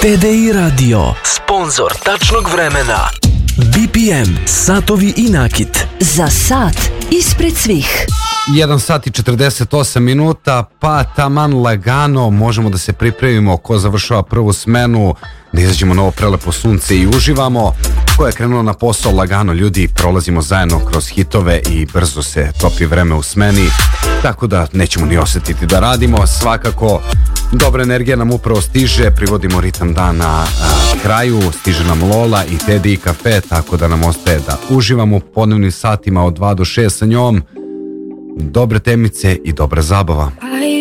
TDI Radio, sponzor tačnog vremena. BPM, satovi i nakit. Za sat ispred svih. 1 sat i 48 minuta, pa taman lagano možemo da se pripremimo ko završava prvu smenu, da izađemo na ovo prelepo sunce i uživamo. Ko je krenuo na posao lagano, ljudi, prolazimo zajedno kroz hitove i brzo se topi vreme u smeni, tako da nećemo ni osjetiti da radimo. Svakako, dobra energija nam upravo stiže, privodimo ritam dana kraju, stiže nam Lola i Teddy kafe, tako da nam ostaje da uživamo u podnevnim satima od 2 do 6 sa njom. Dobre temice i dobra zabava.